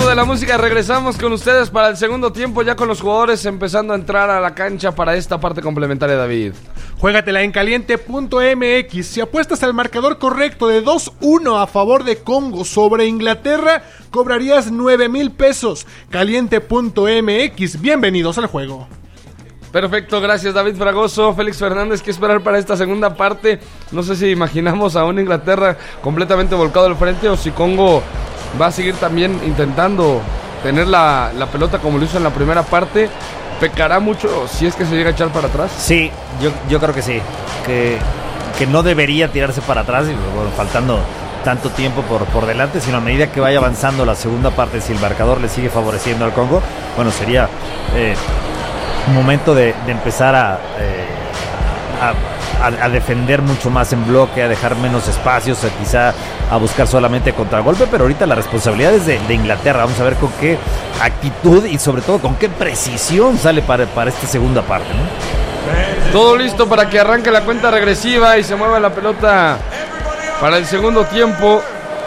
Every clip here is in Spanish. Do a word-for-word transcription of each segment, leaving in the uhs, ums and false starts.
de la música, regresamos con ustedes para el segundo tiempo, ya con los jugadores empezando a entrar a la cancha para esta parte complementaria, David. Juégatela en caliente punto m x. Si apuestas al marcador correcto de dos uno a favor de Congo sobre Inglaterra, cobrarías nueve mil pesos. caliente punto m x. Bienvenidos al juego. Perfecto, gracias David Fragoso. Félix Fernández, ¿qué esperar para esta segunda parte? No sé si imaginamos a una Inglaterra completamente volcado al frente o si Congo va a seguir también intentando tener la, la pelota como lo hizo en la primera parte. ¿Pecará mucho si es que se llega a echar para atrás? Sí, yo, yo creo que sí, que, que no debería tirarse para atrás, y bueno, faltando tanto tiempo por, por delante, sino a medida que vaya avanzando la segunda parte, si el marcador le sigue favoreciendo al Congo, bueno, sería eh, un momento de, de empezar a, eh, a, a, a defender mucho más en bloque, a dejar menos espacios, a quizá a buscar solamente contragolpe, pero ahorita la responsabilidad es de, de Inglaterra. Vamos a ver con qué actitud y sobre todo con qué precisión sale para, para esta segunda parte, ¿no? Todo listo para que arranque la cuenta regresiva y se mueva la pelota para el segundo tiempo.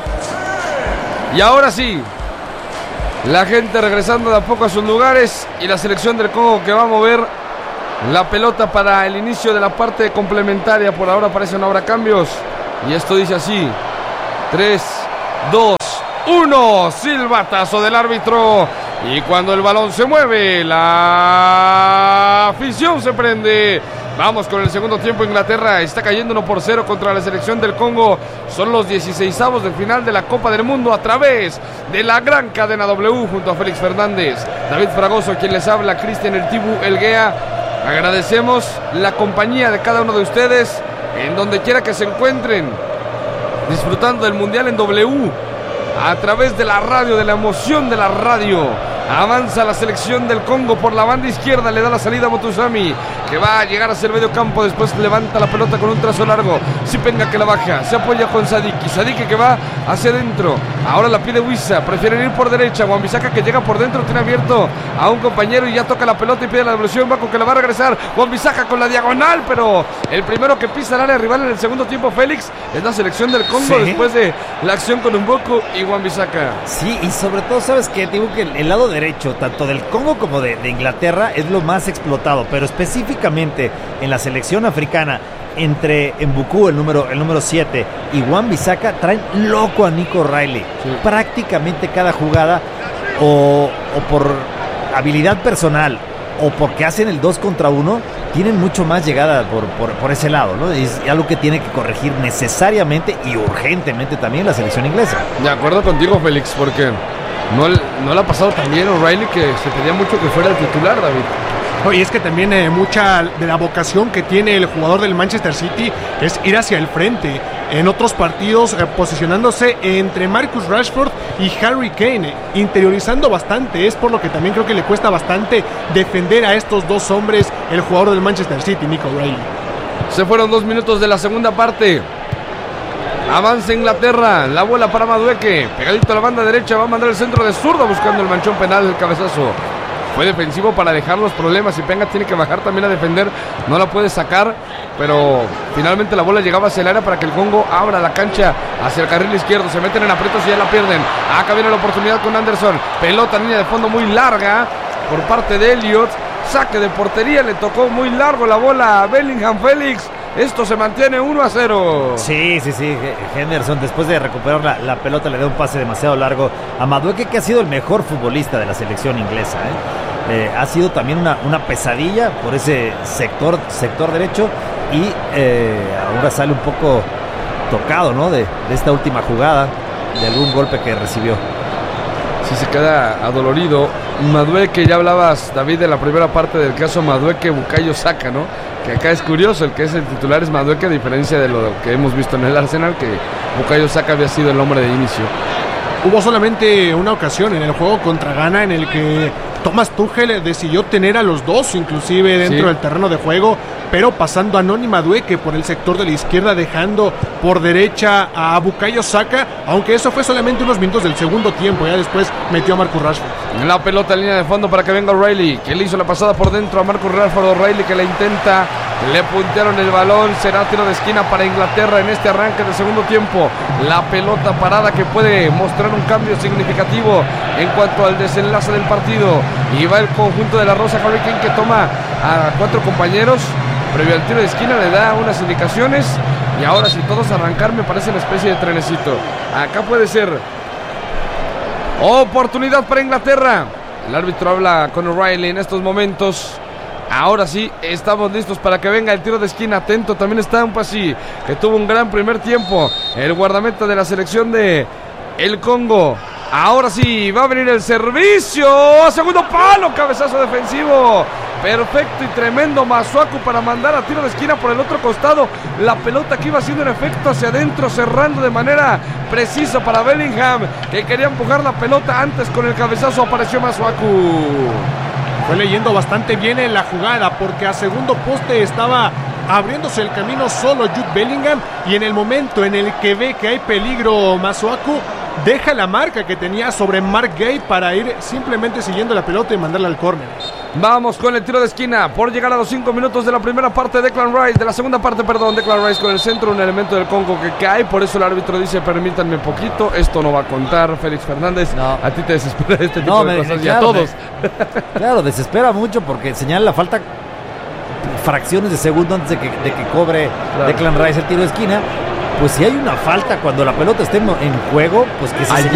Y ahora sí, la gente regresando de a poco a sus lugares y la selección del Congo que va a mover la pelota para el inicio de la parte complementaria. Por ahora parece no habrá cambios y esto dice así: tres, dos, uno, silbatazo del árbitro. Y cuando el balón se mueve, la afición se prende. Vamos con el segundo tiempo. Inglaterra está cayendo uno por cero contra la selección del Congo. Son los dieciseisavos de final de la Copa del Mundo a través de la gran cadena W, junto a Félix Fernández, David Fragoso, quien les habla, Cristian El Tibu Elguea. Agradecemos la compañía de cada uno de ustedes en donde quiera que se encuentren, disfrutando del Mundial en W a través de la radio, de la emoción de la radio. Avanza la selección del Congo por la banda izquierda, le da la salida a Motusami, que va a llegar hacia el medio campo, después levanta la pelota con un trazo largo. Sipenga que la baja, se apoya con Sadiki, Sadiki que va hacia adentro, ahora la pide Wissa, prefieren ir por derecha. Wan-Bissaka que llega por dentro, tiene abierto a un compañero y ya toca la pelota y pide la devolución. Baco que la va a regresar, Wan-Bissaka con la diagonal, pero el primero que pisa el área rival en el segundo tiempo, Félix, es la selección del Congo, sí, después de la acción con Mboko y Wan-Bissaka. Sí, y sobre todo, ¿sabes qué? Digo que el, el lado derecho, tanto del Congo como de, de Inglaterra, es lo más explotado, pero específicamente en la selección africana, entre Mboko, el número el número siete, y Wan-Bissaka, traen loco a Nico Riley. Sí. Prácticamente cada jugada, o, o por habilidad personal, o porque hacen el dos contra uno, tienen mucho más llegada por, por, por ese lado, ¿no? Es algo que tiene que corregir necesariamente y urgentemente también la selección inglesa. De acuerdo contigo, Félix, porque no, no le ha pasado tan bien a O'Reilly, que se pedía mucho que fuera el titular, David. No, y es que también eh, mucha de la vocación que tiene el jugador del Manchester City es ir hacia el frente. En otros partidos eh, posicionándose entre Marcus Rashford y Harry Kane, eh, interiorizando bastante. Es por lo que también creo que le cuesta bastante defender a estos dos hombres el jugador del Manchester City, Nico Riley. Se fueron dos minutos de la segunda parte. Avanza Inglaterra, la bola para Madueke, pegadito a la banda derecha, va a mandar el centro de zurda buscando el manchón penal, el cabezazo. Fue defensivo para dejar los problemas. Y Penga tiene que bajar también a defender. No la puede sacar, pero finalmente la bola llegaba hacia el área para que el Congo abra la cancha hacia el carril izquierdo. Se meten en aprietos y ya la pierden. Acá viene la oportunidad con Anderson. Pelota, línea de fondo muy larga por parte de Elliot. Saque de portería, le tocó muy largo la bola a Bellingham. Félix, esto se mantiene uno a cero. Sí, sí, sí. Henderson, después de recuperar la, la pelota, le da un pase demasiado largo a Madueke, que ha sido el mejor futbolista de la selección inglesa, ¿eh? Eh, ha sido también una, una pesadilla por ese sector, sector derecho, y eh, ahora sale un poco tocado, ¿no? De, de esta última jugada, de algún golpe que recibió. Sí, se queda adolorido. Madueke, ya hablabas, David, de la primera parte del caso Madueke, Bukayo Saka, ¿no? Que acá es curioso, el que es el titular es Madueke, a diferencia de lo que hemos visto en el Arsenal, que Bukayo Saka había sido el hombre de inicio. Hubo solamente una ocasión en el juego contra Ghana en el que Thomas Tuchel decidió tener a los dos inclusive dentro sí. del terreno de juego, pero pasando a Noni Madueke por el sector de la izquierda, dejando por derecha a Bukayo Saka, aunque eso fue solamente unos minutos del segundo tiempo. Ya después metió a Marcus Rashford. La pelota en línea de fondo para que venga O'Reilly, que le hizo la pasada por dentro a Marcus Rashford. O'Reilly que la intenta Le puntearon el balón. Será tiro de esquina para Inglaterra en este arranque del segundo tiempo. La pelota parada que puede mostrar un cambio significativo en cuanto al desenlace del partido. Y va el conjunto de la Rosa. Harry Kane, que toma a cuatro compañeros previo al tiro de esquina, le da unas indicaciones. Y ahora si todos arrancar, me parece una especie de trenecito. Acá puede ser oportunidad para Inglaterra. El árbitro habla con O'Reilly en estos momentos. Ahora sí, estamos listos para que venga el tiro de esquina. Atento también está Mpassi, que tuvo un gran primer tiempo. El guardameta de la selección de el Congo. Ahora sí, va a venir el servicio. A segundo palo, cabezazo defensivo. Perfecto y tremendo Masuaku para mandar a tiro de esquina por el otro costado. La pelota que iba haciendo un efecto hacia adentro, cerrando de manera precisa para Bellingham, que quería empujar la pelota antes. Con el cabezazo apareció Masuaku. Fue leyendo bastante bien en la jugada, porque a segundo poste estaba abriéndose el camino solo Jude Bellingham, y en el momento en el que ve que hay peligro Masuaku, deja la marca que tenía sobre Mark Gay para ir simplemente siguiendo la pelota y mandarla al córner. Vamos con el tiro de esquina por llegar a los cinco minutos de la primera parte. Declan Rice, de la segunda parte, perdón. Declan Rice con el centro, un elemento del Congo que cae. Por eso el árbitro dice: permítanme un poquito, esto no va a contar. Félix Fernández, no. A ti te desespera este tipo no, de me, cosas, claro, y a todos. Me, claro, desespera mucho porque señala la falta fracciones de segundo antes de que, de que cobre claro. Declan Rice el tiro de esquina. Pues si hay una falta cuando la pelota esté en juego, pues que se señale